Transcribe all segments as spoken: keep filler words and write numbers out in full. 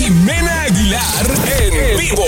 Ximena Aguilar en vivo.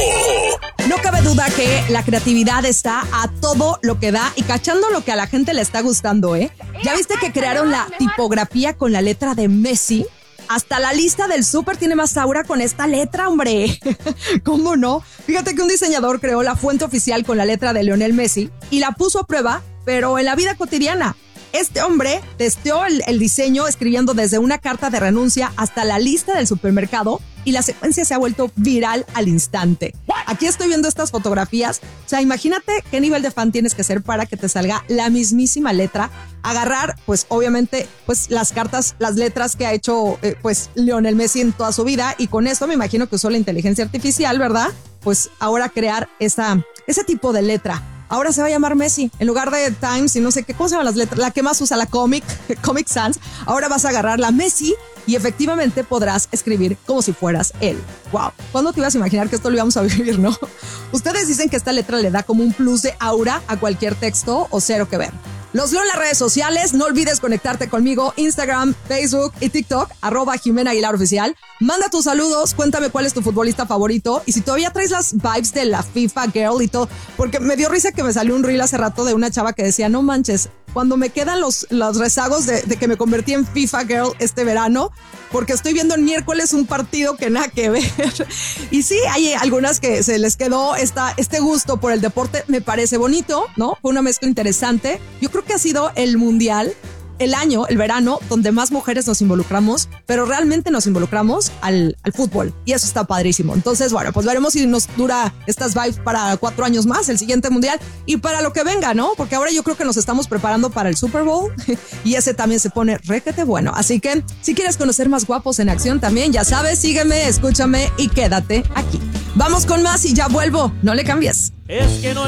No cabe duda que la creatividad está a todo lo que da y cachando lo que a la gente le está gustando, ¿eh? ¿Ya viste que crearon la tipografía con la letra de Messi? Hasta la lista del súper tiene más aura con esta letra, hombre. ¿Cómo no? Fíjate que un diseñador creó la fuente oficial con la letra de Lionel Messi y la puso a prueba, pero en la vida cotidiana. Este hombre testeó el, el diseño escribiendo desde una carta de renuncia hasta la lista del supermercado y la secuencia se ha vuelto viral al instante. Aquí estoy viendo estas fotografías. O sea, imagínate qué nivel de fan tienes que ser para que te salga la mismísima letra. Agarrar, pues obviamente, pues las cartas, las letras que ha hecho eh, pues Lionel Messi en toda su vida, y con esto me imagino que usó la inteligencia artificial, ¿verdad? Pues ahora crear esa, ese tipo de letra. Ahora se va a llamar Messi. En lugar de Times y no sé qué, ¿cómo se llaman las letras? La que más usa, la Comic, Comic Sans. Ahora vas a agarrar la Messi y efectivamente podrás escribir como si fueras él. Wow. ¿Cuándo te ibas a imaginar que esto lo íbamos a vivir, no? Ustedes dicen que esta letra le da como un plus de aura a cualquier texto o cero que ver. Los leo en las redes sociales. No olvides conectarte conmigo. Instagram, Facebook y TikTok. Arroba Ximena Aguilar Oficial. Manda tus saludos. Cuéntame cuál es tu futbolista favorito. Y si todavía traes las vibes de la FIFA Girl y todo. Porque me dio risa que me salió un reel hace rato de una chava que decía, no manches, cuando me quedan los, los rezagos de, de que me convertí en FIFA Girl este verano, porque estoy viendo el miércoles un partido que nada que ver. Y sí, hay algunas que se les quedó esta, este gusto por el deporte. Me parece bonito, ¿no? Fue una mezcla interesante. Yo creo que ha sido el mundial, el año, el verano, donde más mujeres nos involucramos, pero realmente nos involucramos al, al fútbol. Y eso está padrísimo. Entonces, bueno, pues veremos si nos dura estas vibes para cuatro años más, el siguiente mundial, y para lo que venga, ¿no? Porque ahora yo creo que nos estamos preparando para el Super Bowl y ese también se pone requete bueno. Así que, si quieres conocer más guapos en acción también, ya sabes, sígueme, escúchame y quédate aquí. Vamos con más y ya vuelvo. No le cambies. Es que no